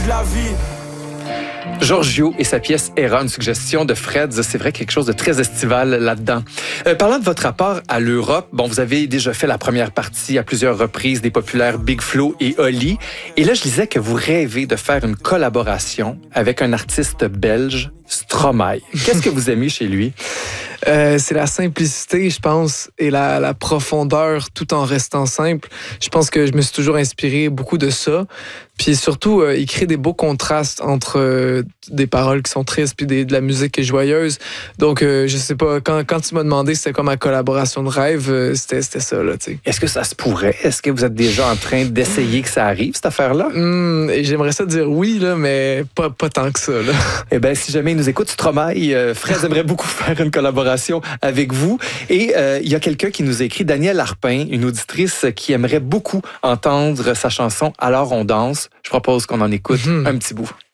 de la vie. Giorgio et sa pièce Era, une suggestion de Fred, c'est vrai quelque chose de très estival là-dedans. Parlant de votre rapport à l'Europe, bon, vous avez déjà fait la première partie à plusieurs reprises des populaires Big Flo et Oli. Et là, je disais que vous rêvez de faire une collaboration avec un artiste belge, Stromae. Qu'est-ce que vous aimez chez lui? C'est la simplicité, je pense, et la profondeur tout en restant simple. Je pense que je me suis toujours inspiré beaucoup de ça. Puis surtout, il crée des beaux contrastes entre des paroles qui sont tristes puis de la musique qui est joyeuse. Donc, je sais pas, quand tu m'as demandé c'était comme ma collaboration de rêve, c'était ça, là, tu sais. Est-ce que ça se pourrait? Est-ce que vous êtes déjà en train d'essayer que ça arrive, cette affaire-là? J'aimerais ça dire oui, là, mais pas tant que ça, là. Eh bien, si jamais il nous écoute, Stromae, Fred aimerait beaucoup faire une collaboration avec vous. Et il y a quelqu'un qui nous a écrit, Danielle Arpin, une auditrice qui aimerait beaucoup entendre sa chanson « Alors on danse ». Je propose qu'on en écoute un petit bout.